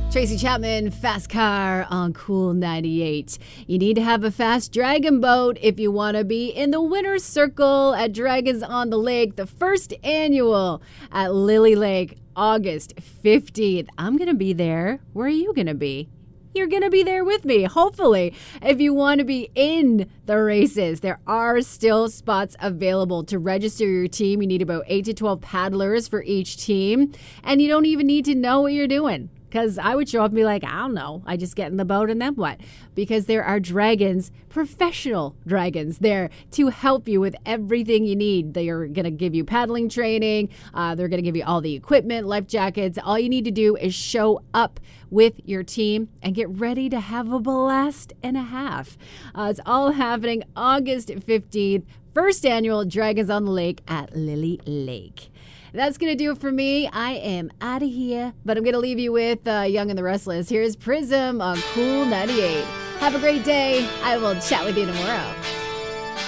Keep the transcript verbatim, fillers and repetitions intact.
Tracy Chapman, Fast Car on Cool ninety-eight. You need to have a fast dragon boat if you want to be in the winner's circle at Dragons on the Lake, the first annual at Lily Lake, August fifteenth. I'm going to be there. Where are you going to be? You're going to be there with me, hopefully. If you want to be in the races, there are still spots available to register your team. You need about eight to twelve paddlers for each team, and you don't even need to know what you're doing. Because I would show up and be like, I don't know. I just get in the boat and then what? Because there are dragons, professional dragons, there to help you with everything you need. They are going to give you paddling training. Uh, they're going to give you all the equipment, life jackets. All you need to do is show up with your team and get ready to have a blast and a half. Uh, it's all happening August fifteenth, first annual Dragons on the Lake at Lily Lake. That's going to do it for me. I am out of here, but I'm going to leave you with uh, Young and the Restless. Here's Prism on Cool ninety-eight. Have a great day. I will chat with you tomorrow.